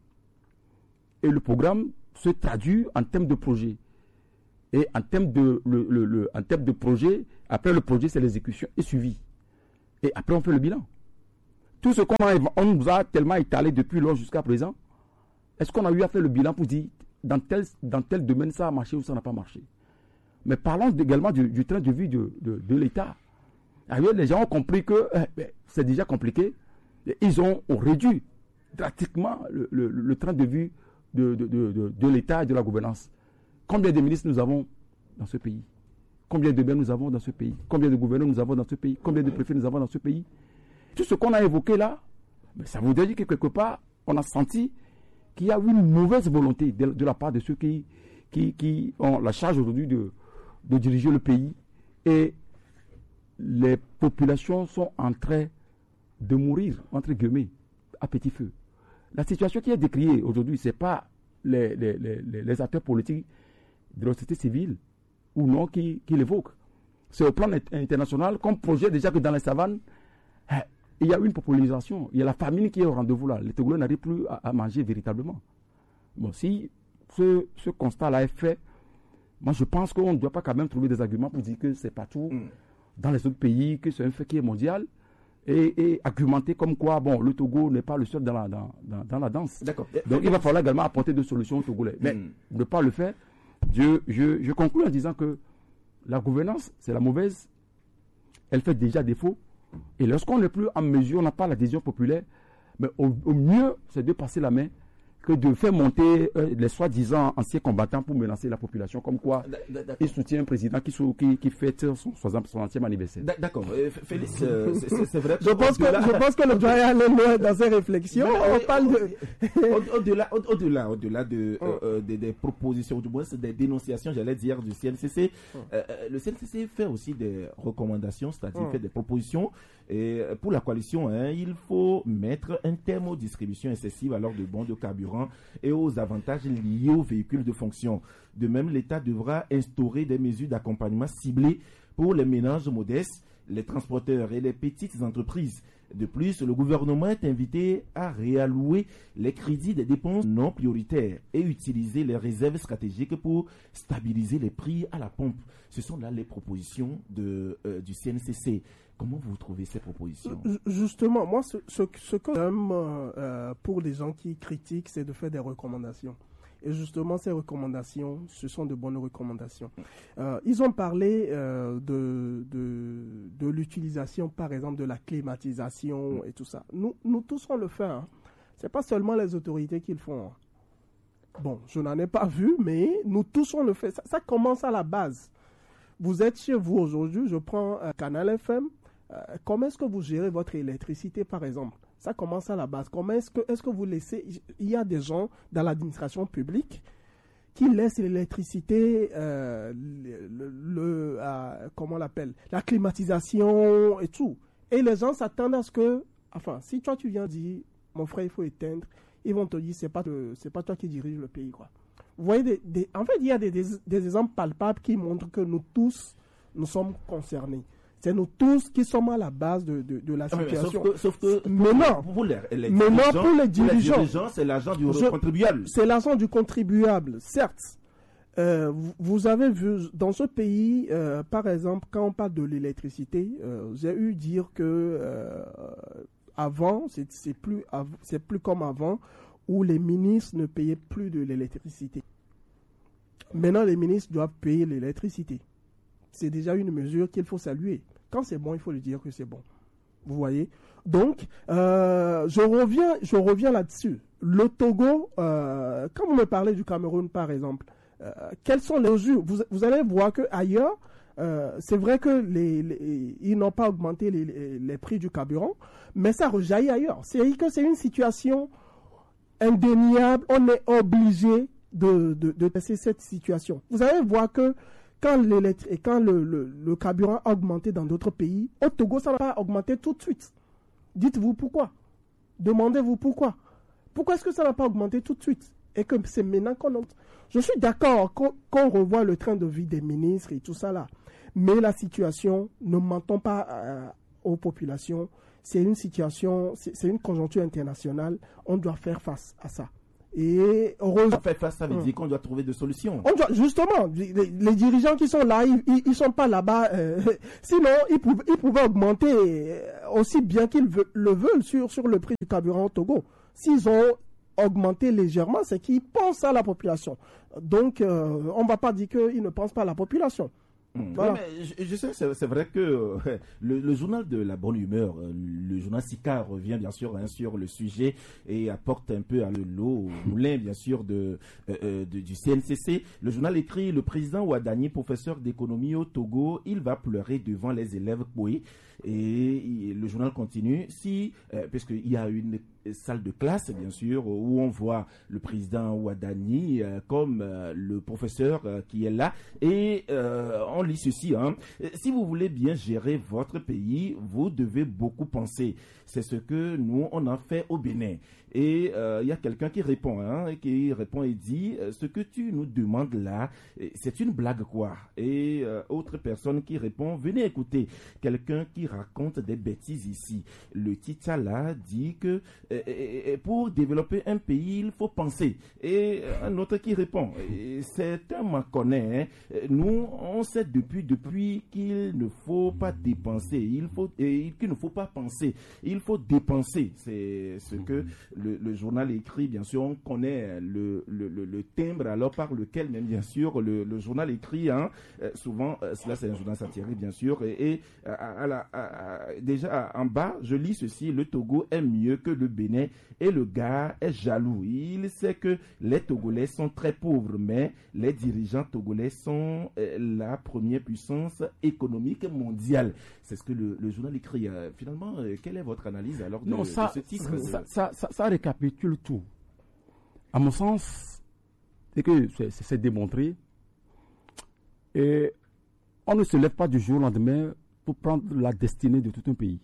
Et le programme se traduit en termes de projet. Et en termes de, le, le, le, en termes de projet, après le projet, c'est l'exécution et suivi. Et après, on fait le bilan. Tout ce qu'on a, on nous a tellement étalé depuis lors jusqu'à présent, est-ce qu'on a eu à faire le bilan pour dire dans tel, dans tel domaine ça a marché ou ça n'a pas marché? Mais parlons également du, du train de vie de, de, de l'État. Alors, les gens ont compris que eh, c'est déjà compliqué. Ils ont, ont réduit drastiquement le, le, le train de vie de, de, de, de, de l'État et de la gouvernance. Combien de ministres nous avons dans ce pays? Combien de maires nous avons dans ce pays? Combien de gouverneurs nous avons dans ce pays? Combien de préfets nous avons dans ce pays? Tout ce qu'on a évoqué là, ça voudrait dire que quelque part, on a senti qu'il y a une mauvaise volonté de, de la part de ceux qui, qui, qui ont la charge aujourd'hui de, de diriger le pays. Et les populations sont en train de mourir, entre guillemets, à petit feu. La situation qui est décriée aujourd'hui, ce n'est pas les, les, les, les acteurs politiques de la société civile ou non qui, qui l'évoquent. C'est au plan international, comme projet déjà que dans les savanes, il y a une popularisation, il y a la famine qui est au rendez-vous là. Les Togolais n'arrivent plus à, à manger véritablement. Bon, si ce, ce constat-là est fait, moi je pense qu'on ne doit pas quand même trouver des arguments pour dire que c'est partout mm. dans les autres pays, que c'est un fait qui est mondial, et, et argumenter comme quoi, bon, le Togo n'est pas le seul dans la, dans, dans, dans la danse. D'accord. Donc il va falloir également apporter des solutions aux Togolais. Mais mm. ne pas le faire, je, je, je conclue en disant que la gouvernance, c'est la mauvaise, elle fait déjà défaut. Et lorsqu'on n'est plus en mesure, on n'a pas l'adhésion populaire, mais au, au mieux, c'est de passer la main que de faire monter euh, les soi-disant anciens combattants pour menacer la population, comme quoi il soutient un président qui, qui, qui fête son soixantième anniversaire. D'accord. Euh, Félix, euh, c'est vrai. Je pense, que, je pense que le doyen est loin dans ses réflexions. Mais, on parle de... Au-delà au, au-delà, au-delà de, euh, euh, des, des propositions, du moins des dénonciations, j'allais dire, du C N C C, euh, le C N C C fait aussi des recommandations, c'est-à-dire hum. fait des propositions. Et pour la coalition, hein, il faut mettre un terme aux distributions excessives alors de bons de carburant et aux avantages liés aux véhicules de fonction. De même, l'État devra instaurer des mesures d'accompagnement ciblées pour les ménages modestes, les transporteurs et les petites entreprises. De plus, le gouvernement est invité à réallouer les crédits des dépenses non prioritaires et utiliser les réserves stratégiques pour stabiliser les prix à la pompe. Ce sont là les propositions de, euh, du C N C C. Comment vous trouvez ces propositions? Justement, moi, ce, ce, ce que j'aime euh, pour les gens qui critiquent, c'est de faire des recommandations. Et justement, ces recommandations, ce sont de bonnes recommandations. Euh, ils ont parlé euh, de, de, de l'utilisation, par exemple, de la climatisation et tout ça. Nous, nous tous, on le fait. Hein. Ce n'est pas seulement les autorités qui le font. Hein. Bon, je n'en ai pas vu, mais nous tous, on le fait. Ça, ça commence à la base. Vous êtes chez vous aujourd'hui, je prends un Canal F M. Euh, comment est-ce que vous gérez votre électricité, par exemple? Ça commence à la base. Comment est-ce que, est-ce que vous laissez... Il y a des gens dans l'administration publique qui laissent l'électricité, euh, le, le euh, comment on l'appelle, la climatisation et tout. Et les gens s'attendent à ce que... Enfin, si toi, tu viens dire, mon frère, il faut éteindre, ils vont te dire, c'est pas, te, c'est pas toi qui dirige le pays, quoi. Vous voyez, des, des, en fait, il y a des, des, des exemples palpables qui montrent que nous tous, nous sommes concernés. C'est nous tous qui sommes à la base de, de, de la situation. Ah, sauf que, sauf que mais non, pour les, les mais non pour les dirigeants, les dirigeants c'est l'argent du je, contribuable. C'est l'argent du contribuable, certes. Euh, vous, vous avez vu, dans ce pays, euh, par exemple, quand on parle de l'électricité, euh, j'ai eu dire que euh, avant, c'est, c'est, plus, c'est plus comme avant, où les ministres ne payaient plus de l'électricité. Maintenant, les ministres doivent payer l'électricité. C'est déjà une mesure qu'il faut saluer. Quand c'est bon, il faut le dire que c'est bon. Vous voyez? Donc, euh, je reviens, je reviens là-dessus. Le Togo, euh, quand vous me parlez du Cameroun, par exemple, euh, quelles sont les mesures? Vous, vous allez voir qu'ailleurs, euh, c'est vrai que les, les, ils n'ont pas augmenté les, les, les prix du carburant, mais ça rejaillit ailleurs. C'est que c'est une situation indéniable. On est obligé de, de, de passer cette situation. Vous allez voir que quand, et quand le, le, le carburant a augmenté dans d'autres pays, au Togo, ça n'a pas augmenté tout de suite. Dites-vous pourquoi. Demandez-vous pourquoi. Pourquoi est-ce que ça n'a pas augmenté tout de suite? et que c'est maintenant qu'on... Je suis d'accord qu'on, qu'on revoit le train de vie des ministres et tout ça là. Mais la situation, ne mentons pas euh, aux populations, c'est une situation, c'est, c'est une conjoncture internationale, on doit faire face à ça. Et heureusement, faire face, ça veut dire qu'on doit trouver des solutions. On doit, justement, les, les dirigeants qui sont là, ils, ils, ils sont pas là-bas. Euh, sinon, ils pouvaient, ils pouvaient augmenter aussi bien qu'ils veulent, le veulent sur, sur le prix du carburant au Togo. S'ils ont augmenté légèrement, c'est qu'ils pensent à la population. Donc, euh, on ne va pas dire qu'ils ne pensent pas à la population. Mmh. Voilà. Oui, mais je, je sais, c'est, c'est vrai que euh, le, le journal de la bonne humeur, euh, le journal Sika revient bien sûr hein, sur le sujet et apporte un peu à l'eau au moulin bien sûr de, euh, de, du C N C C. Le journal écrit: le président Ouadani, professeur d'économie au Togo, il va pleurer devant les élèves Koué. Et, et le journal continue, si, euh, parce qu'il y a une salle de classe, bien sûr, où on voit le président Ouadani euh, comme euh, le professeur euh, qui est là. Et euh, on lit ceci, hein. Si vous voulez bien gérer votre pays, vous devez beaucoup penser. C'est ce que nous, on a fait au Bénin. Et il euh, y a quelqu'un qui répond, hein, qui répond et dit: ce que tu nous demandes là, c'est une blague quoi? Et euh, autre personne qui répond: venez écouter quelqu'un qui raconte des bêtises ici. Le Tita là dit que euh, pour développer un pays, il faut penser. Et un autre qui répond: c'est un Maconais, hein. Nous, on sait depuis, depuis qu'il ne faut pas dépenser, il faut, et qu'il ne faut pas penser, il faut dépenser. C'est ce que le, le journal écrit, bien sûr, on connaît le, le, le, le timbre alors par lequel même, bien sûr, le, le journal écrit, hein, souvent, cela c'est un journal satirique, bien sûr, et, et à, à la, à, déjà en bas, je lis ceci: le Togo est mieux que le Bénin et le gars est jaloux. Il sait que les Togolais sont très pauvres, mais les dirigeants togolais sont euh, la première puissance économique mondiale. C'est ce que le, le journal écrit. Euh, finalement, euh, quelle est votre analyse alors de, non, ça, de ce titre? Ça, ça, ça, ça récapitule tout. À mon sens, c'est que c'est, c'est démontré. Et on ne se lève pas du jour au lendemain pour prendre la destinée de tout un pays.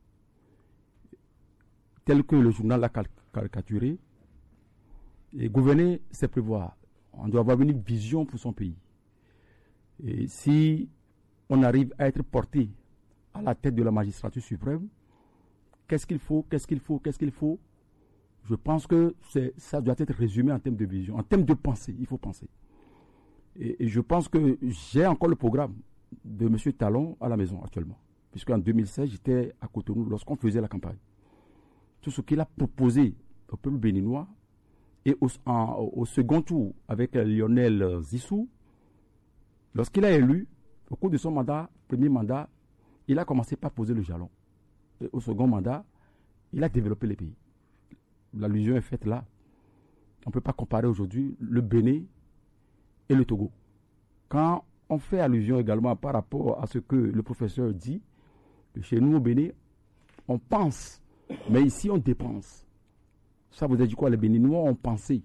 Tel que le journal l'a caricaturé. Et gouverner, c'est prévoir. On doit avoir une vision pour son pays. Et si on arrive à être porté à la tête de la magistrature suprême, qu'est-ce qu'il faut, qu'est-ce qu'il faut, qu'est-ce qu'il faut? Je pense que c'est, ça doit être résumé en termes de vision, en termes de pensée. Il faut penser. Et, et je pense que j'ai encore le programme de M. Talon à la maison actuellement. Puisqu'en deux mille seize, j'étais à Cotonou lorsqu'on faisait la campagne. Tout ce qu'il a proposé au peuple béninois, et au, en, au second tour avec Lionel Zissou, lorsqu'il a élu, au cours de son mandat, premier mandat, il a commencé par poser le jalon. Et au second mandat, il a développé les pays. L'allusion est faite là. On ne peut pas comparer aujourd'hui le Bénin et le Togo. Quand on fait allusion également par rapport à ce que le professeur dit, que chez nous au Bénin, on pense, mais ici on dépense. Ça vous a dit quoi? Les Béninois ont pensé.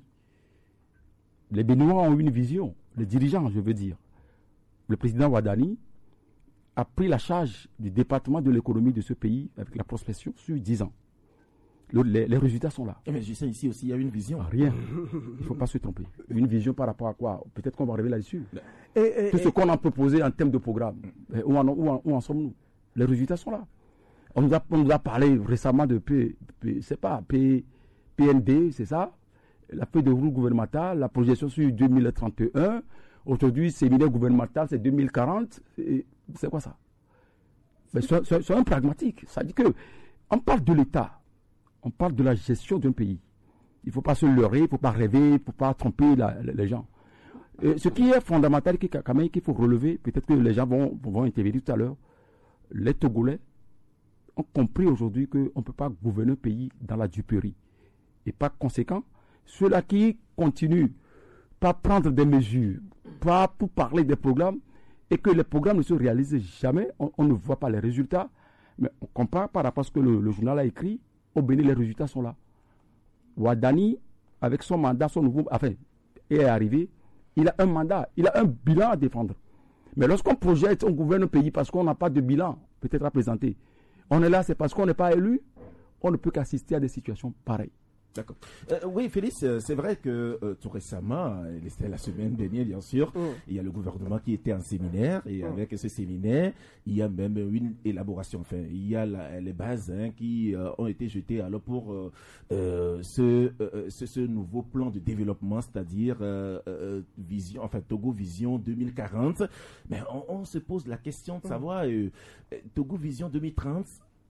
Les Béninois ont une vision. Les dirigeants, je veux dire. Le président Ouadani a pris la charge du département de l'économie de ce pays avec la prospection sur dix ans. Le, les, les résultats sont là. Mais je sais, ici aussi, il y a une vision. Rien. Il ne faut pas se tromper. Une vision par rapport à quoi? Peut-être qu'on va arriver là-dessus. Et, et, Tout ce et, qu'on a proposé en termes de programme, où en, où en, où en sommes-nous? Les résultats sont là. On nous a, on nous a parlé récemment de P, P, c'est pas, P, P N D, c'est ça? La feuille de route gouvernementale, la projection sur deux mille trente et un. Aujourd'hui, séminaire gouvernemental, c'est deux mille quarante. Et c'est quoi ça? Mais c'est, c'est, c'est un pragmatique. Ça dit que on parle de l'État, on parle de la gestion d'un pays. Il ne faut pas se leurrer, il ne faut pas rêver, il ne faut pas tromper la, les gens. Et ce qui est fondamental, quand même, qu'il faut relever, peut-être que les gens vont, vont intervenir tout à l'heure, les Togolais ont compris aujourd'hui qu'on ne peut pas gouverner un pays dans la duperie. Et par conséquent, ceux-là qui continuent pas prendre des mesures, pas pour parler des programmes, et que les programmes ne se réalisent jamais, on, on ne voit pas les résultats, mais on compare par rapport à ce que le, le journal a écrit, au Bénin, les résultats sont là. Ouadani, avec son mandat, son nouveau, enfin, est arrivé, il a un mandat, il a un bilan à défendre. Mais lorsqu'on projette, on gouverne un pays parce qu'on n'a pas de bilan, peut-être à présenter. On est là, c'est parce qu'on n'est pas élu, on ne peut qu'assister à des situations pareilles. D'accord. Euh, oui, Félix, euh, c'est vrai que euh, tout récemment, c'était la semaine dernière, bien sûr, mm. il y a le gouvernement qui était en séminaire, et mm. avec ce séminaire, il y a même une élaboration. Enfin, il y a la, les bases hein, qui euh, ont été jetées alors pour euh, euh, ce, euh, ce, ce nouveau plan de développement, c'est-à-dire euh, euh, vision, enfin Togo Vision deux mille quarante. Mais on, on se pose la question de savoir euh, Togo Vision deux mille trente.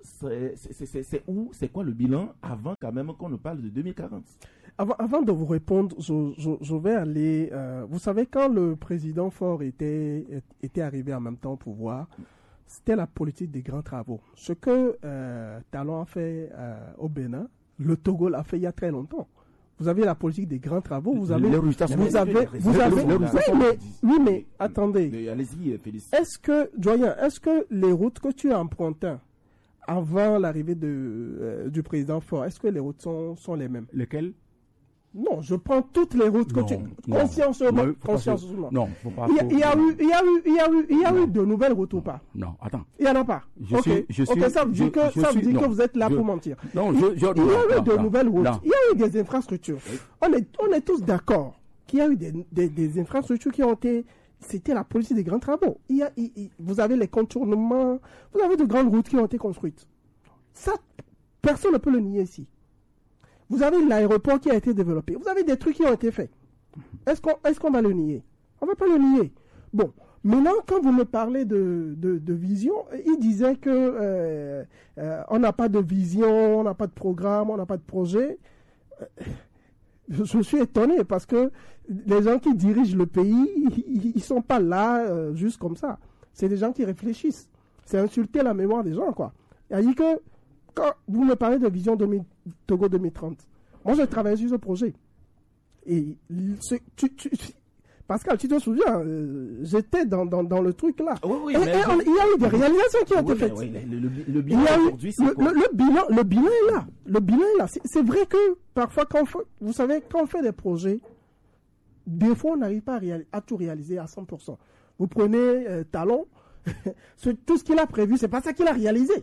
C'est où, c'est quoi le bilan avant quand même qu'on nous parle de deux mille quarante? Avant, avant de vous répondre, je, je, je vais aller... Euh, vous savez, quand le président Faure était, était arrivé en même temps au pouvoir, c'était la politique des grands travaux. Ce que euh, Talon a fait euh, au Bénin, le Togo l'a fait il y a très longtemps. Vous avez la politique des grands travaux, vous avez... Les résultats vous avez... Vous avez... Oui, mais, oui, mais attendez. Allez-y, Félix. Est-ce que, Doyen, est-ce que les routes que tu as empruntées avant l'arrivée de, euh, du président Faure, est-ce que les routes sont, sont les mêmes? Lesquelles? Non, je prends toutes les routes que non, tu... Non, consciencieusement. Non, consciencieusement. Non, faut pas... Il y a, il y a eu, il y a eu, il y a eu, il y a eu de nouvelles routes ou pas? Non, attends. Il n'y en a pas. Je ok, suis, je ok, suis, ça veut dire, que, je ça veut suis, dire non, que vous êtes là je, pour mentir. Non, je, je, il y a non, eu non, de non, nouvelles routes. non. Il y a eu des infrastructures. On est, on est tous d'accord qu'il y a eu des, des, des infrastructures qui ont été... C'était la politique des grands travaux. Il y a, il, il, vous avez les contournements, vous avez de grandes routes qui ont été construites. Ça, personne ne peut le nier ici. Vous avez l'aéroport qui a été développé. Vous avez des trucs qui ont été faits. Est-ce qu'on est-ce qu'on va le nier? On ne va pas le nier. Bon, maintenant, quand vous me parlez de, de, de vision, il disait que euh, euh, on n'a pas de vision, on n'a pas de programme, on n'a pas de projet. Euh, je suis étonné parce que les gens qui dirigent le pays, ils ne sont pas là euh, juste comme ça. C'est des gens qui réfléchissent. C'est insulter la mémoire des gens, quoi. C'est-à-dire que quand vous me parlez de vision deux mille, Togo deux mille trente, moi j'ai travaillé sur ce projet. Et ce, tu, tu, Pascal, tu te souviens, euh, j'étais dans, dans, dans le truc là. Oui, oui, et, mais et on, il y a eu des réalisations qui ont oui, été faites. Oui, le, le, le bilan aujourd'hui, c'est le, quoi? le, le, bilan, le bilan est là. Le bilan est là. C'est, c'est vrai que parfois, quand on fait, vous savez, quand on fait des projets, des fois, on n'arrive pas à, réal, à tout réaliser à cent pour cent. Vous prenez euh, Talon, tout ce qu'il a prévu, c'est pas ça qu'il a réalisé.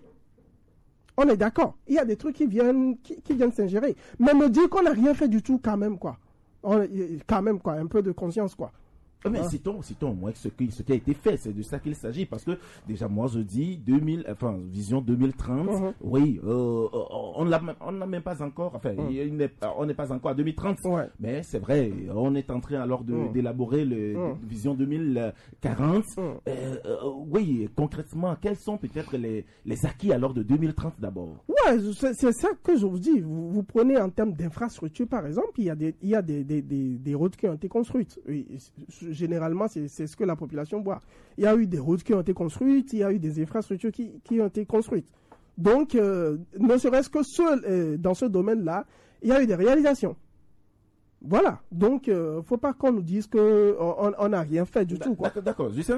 On est d'accord. Il y a des trucs qui viennent, qui, qui viennent s'ingérer. Mais me dire qu'on n'a rien fait du tout, quand même, quoi. On, quand même, quoi. Un peu de conscience, quoi. Mais hein? citons, citons au moins ce qui, ce qui a été fait, c'est de ça qu'il s'agit, parce que déjà moi je dis deux mille, enfin vision deux mille trente, uh-huh. oui, euh, on l'a, on n'a même pas encore, enfin uh-huh. il n'est, on n'est pas encore à deux mille trente, ouais. mais c'est vrai, on est en train alors de, uh-huh. d'élaborer le uh-huh. vision deux mille quarante. Uh-huh. Euh, euh, oui, concrètement, quels sont peut-être les, les acquis alors de deux mille trente d'abord? Ouais, c'est, c'est ça que je vous dis. Vous, vous prenez en termes d'infrastructure par exemple, il y a des, il y a des, des, des, des routes qui ont été construites. Oui, généralement, c'est, c'est ce que la population voit. Il y a eu des routes qui ont été construites, il y a eu des infrastructures qui, qui ont été construites. Donc, euh, ne serait-ce que seul, euh, dans ce domaine-là, il y a eu des réalisations. Voilà. Donc, il euh, ne faut pas qu'on nous dise qu'on n'a rien fait du tout. Quoi. D'accord, d'accord. Justin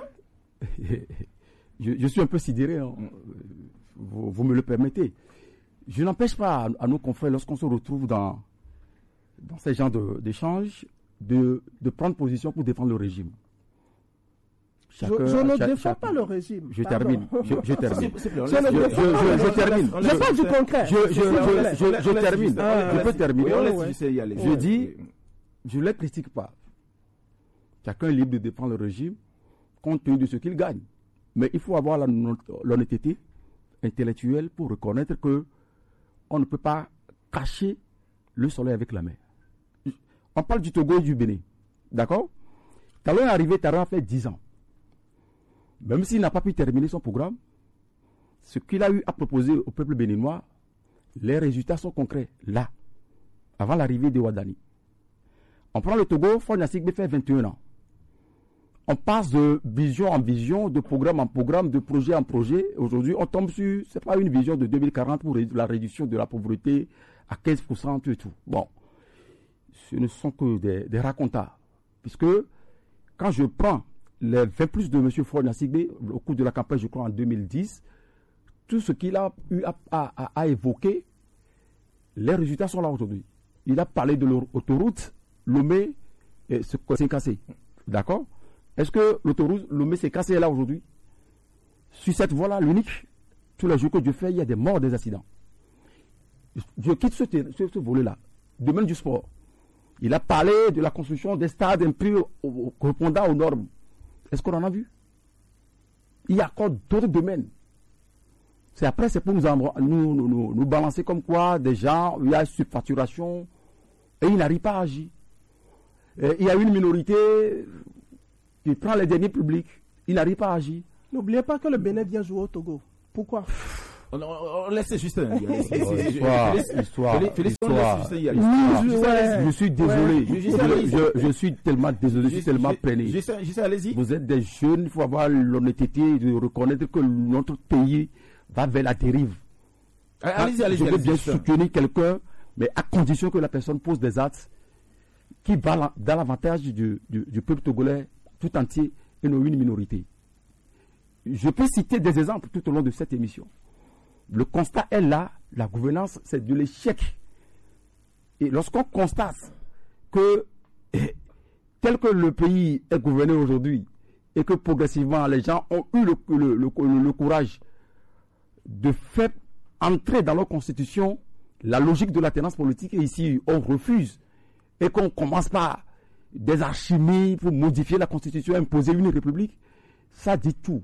je, je suis un peu sidéré, hein. vous, vous me le permettez. Je n'empêche pas à, à nos confrères, lorsqu'on se retrouve dans, dans ces genres de, d'échanges, De, de prendre position pour défendre le régime. Chacun, je, je ne chaque, défends chaque, pas le régime. Je Pardon. termine. Je, je termine. Je, je, je, je termine. Je parle du concret. Je, je, je, je, je termine. Ah, je peux terminer. Ouais. Je dis, je ne les critique pas. Chacun est libre de défendre le régime compte tenu de ce qu'il gagne. Mais il faut avoir la, l'honnêteté intellectuelle pour reconnaître que on ne peut pas cacher le soleil avec la main. On parle du Togo et du Bénin. D'accord? Talon est arrivé, Talon a fait dix ans. Même s'il n'a pas pu terminer son programme, ce qu'il a eu à proposer au peuple béninois, les résultats sont concrets, là, avant l'arrivée de Ouadani. On prend le Togo, Faure Gnassingbé fait vingt et un ans. On passe de vision en vision, de programme en programme, de projet en projet. Aujourd'hui, on tombe sur, c'est pas une vision de deux mille quarante pour la réduction de la pauvreté à quinze pour cent et tout. Bon. Ce ne sont que des, des racontats. Puisque quand je prends les vingt plus de M. Faure Gnassingbé au cours de la campagne, je crois en deux mille dix, tout ce qu'il a eu à, à, à évoquer, les résultats sont là aujourd'hui. Il a parlé de l'autoroute Lomé et c'est cassé. D'accord? Est-ce que l'autoroute Lomé s'est cassée là aujourd'hui? Sur cette voie-là, l'unique, tous les jours que Dieu fait, il y a des morts, des accidents. Je quitte ce, ce, ce volet-là. domaine du sport. Il a parlé de la construction des stades un peu correspondant aux normes. Est-ce qu'on en a vu? Il y a encore d'autres domaines. C'est après, c'est pour nous, nous, nous, nous, nous balancer comme quoi des gens, il y a surfacturation et ils n'arrivent pas à agir. Et il y a une minorité qui prend les derniers publics, il n'arrive pas à agir. N'oubliez pas que le Bénin vient jouer au Togo. Pourquoi? On, on, on laisse Justin y aller. Histoire, histoire, histoire. Je suis désolé. Ouais. Je, je, je suis tellement désolé, je suis tellement peiné. Justin, Justin, allez-y. Vous êtes des jeunes, il faut avoir l'honnêteté de reconnaître que notre pays va vers la dérive. Allez-y, allez-y. Je veux bien soutenir quelqu'un, mais à condition que la personne pose des actes qui vont dans l'avantage du, du, du peuple togolais tout entier et non une minorité. Je peux citer des exemples tout au long de cette émission. Le constat est là, la gouvernance, c'est de l'échec. Et lorsqu'on constate que, tel que le pays est gouverné aujourd'hui, et que progressivement les gens ont eu le, le, le, le, le courage de faire entrer dans leur constitution la logique de l'alternance politique, et ici on refuse, et qu'on commence par des archimies pour modifier la constitution, imposer une république, ça dit tout.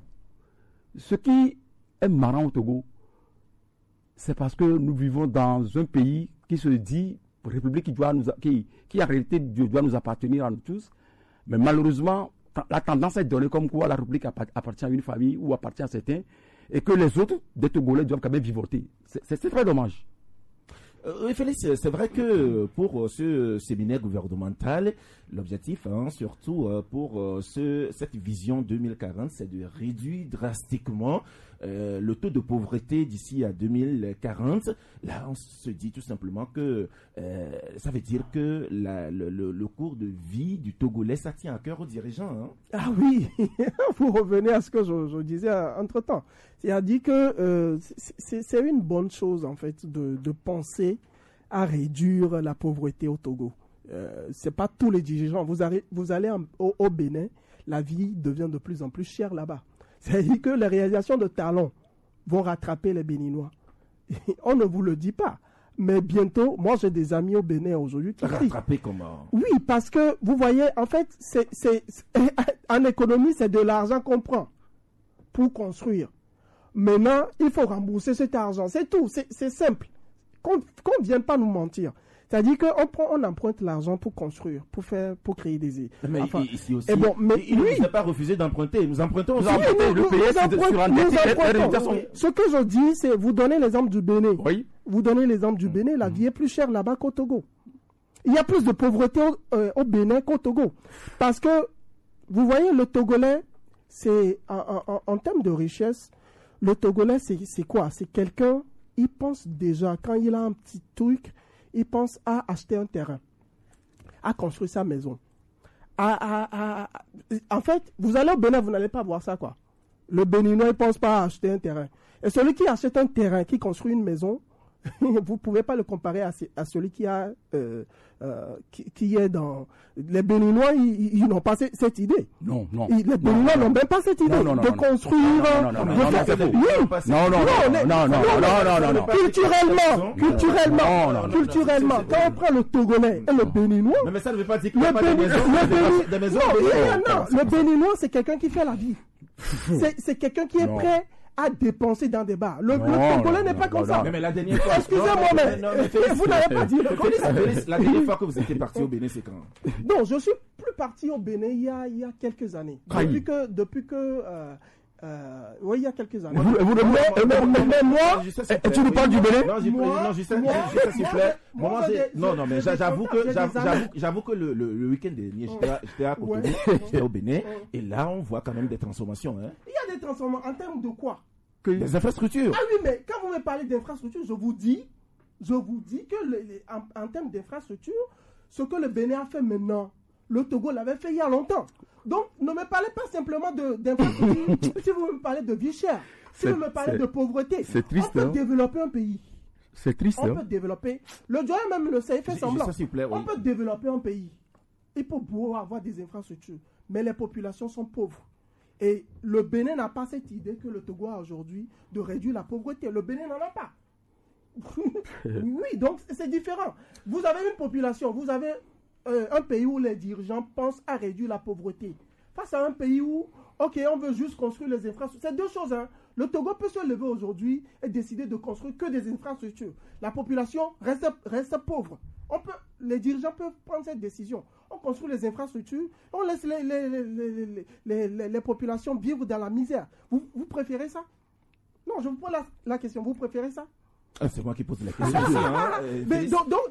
Ce qui est marrant au Togo, c'est parce que nous vivons dans un pays qui se dit république qui doit nous, qui, qui en réalité doit nous appartenir à nous tous, mais malheureusement la tendance est donnée comme quoi la république appartient à une famille ou appartient à certains, et que les autres des Togolais doivent quand même vivoter. C'est très dommage. Euh, Félix, c'est vrai que pour ce séminaire gouvernemental, l'objectif, hein, surtout pour ce, cette vision deux mille quarante, c'est de réduire drastiquement euh, le taux de pauvreté d'ici à deux mille quarante. Là, on se dit tout simplement que euh, ça veut dire que la, le, le, le cours de vie du Togolais, ça tient à cœur aux dirigeants. Hein. Ah oui, vous revenez à ce que je, je disais entre-temps. C'est-à-dire que euh, c'est une bonne chose, en fait, de, de penser à réduire la pauvreté au Togo. Euh, ce n'est pas tous les dirigeants. Vous, allez, vous allez en, au, au Bénin, la vie devient de plus en plus chère là-bas. C'est-à-dire que les réalisations de talents vont rattraper les Béninois. On ne vous le dit pas. Mais bientôt, moi j'ai des amis au Bénin aujourd'hui qui rattraper comment? Oui, parce que vous voyez, en fait, c'est, c'est, en économie, c'est de l'argent qu'on prend pour construire. Maintenant, il faut rembourser cet argent. C'est tout. C'est simple. Qu'on ne vienne pas nous mentir. C'est-à-dire qu'on prend, on emprunte l'argent pour construire, pour faire, pour créer des... Mais enfin, ici aussi, et bon, mais il ne oui, nous a pas refusé d'emprunter. Nous empruntons aussi. Oui, nous, le nous, pays nous empruntons. sont... Ce que je dis, c'est vous donnez l'exemple du Bénin. Oui. Vous donnez l'exemple du Bénin, la vie est plus chère là-bas qu'au Togo. Il y a plus de pauvreté au, euh, au Bénin qu'au Togo. Parce que, vous voyez, le Togolais, c'est en, en, en termes de richesse, le Togolais, c'est quoi? C'est quelqu'un, il pense déjà, quand il a un petit truc, il pense à acheter un terrain, à construire sa maison. À, à, à, en fait, vous allez au Bénin, vous n'allez pas voir ça, quoi. Le Béninois, il ne pense pas à acheter un terrain. Et celui qui achète un terrain, qui construit une maison, vous ne pouvez pas le comparer à, à celui qui, a, euh, euh, qui, qui est dans... Les Béninois, ils, ils n'ont pas cette, cette idée. Non, non. Ils, les Béninois n'ont même pas cette idée non, non, non, de non, construire... Non, non, non, non, non, non, c'est faux. Oui. Non, non, non, non, non, non, non, non. Culturellement, culturellement, culturellement, quand on prend le Togolais et le Béninois... Mais ça ne veut pas dire qu'il n'y a le pas de maisons. Non, le Béninois, c'est quelqu'un qui fait la vie. C'est quelqu'un qui est prêt à dépenser dans des bars. Le, non, le Togolais n'est pas non, comme non, ça. Mais, mais la dernière fois... Excusez-moi, mais, non, mais Félix, vous n'avez pas dit le Félix, Félix, la dernière fois que vous étiez parti au Bénin, c'est quand? Non, je suis plus parti au Bénin il y a, il y a quelques années. Aïe. Depuis que... Depuis que euh, euh, oui, il y a quelques années. Vous, vous, mais, mais, mais, mais moi, et tu nous parles du Bénin? Non, non, juste s'il vous plaît. Non, non, mais j'avoue que j'avoue que le, le, le week-end dernier, j'étais à Cotonou, j'étais au Bénin, et là, on voit quand même des transformations. Hein. Il y a des transformations en termes de quoi? Que des infrastructures. Ah oui, mais quand vous me parlez d'infrastructures, je vous dis, je vous dis que les, les, en, en termes d'infrastructures, ce que le Bénin a fait maintenant, le Togo l'avait fait il y a longtemps. Donc, ne me parlez pas simplement d'infrastructures. Si vous me parlez de vie chère, si vous me parlez de pauvreté, triste, on peut hein? développer un pays. C'est triste. On hein? peut développer. Le doyen même le sait, il fait semblant. Ça, s'il vous plaît, oui. On peut développer un pays. Il peut pouvoir avoir des infrastructures, mais les populations sont pauvres. Et le Bénin n'a pas cette idée que le Togo a aujourd'hui de réduire la pauvreté. Le Bénin n'en a pas. Oui, donc c'est différent. Vous avez une population, vous avez euh, un pays où les dirigeants pensent à réduire la pauvreté. Face à un pays où, ok, on veut juste construire les infrastructures. C'est deux choses. Hein. Le Togo peut se lever aujourd'hui et décider de construire que des infrastructures. La population reste, reste pauvre. On peut, les dirigeants peuvent prendre cette décision. On construit les infrastructures, on laisse les, les, les, les, les, les, les populations vivre dans la misère. Vous, vous préférez ça? Non, je vous pose la, la question. Vous préférez ça? Ah, c'est moi qui pose la question. hein, Mais donc, donc,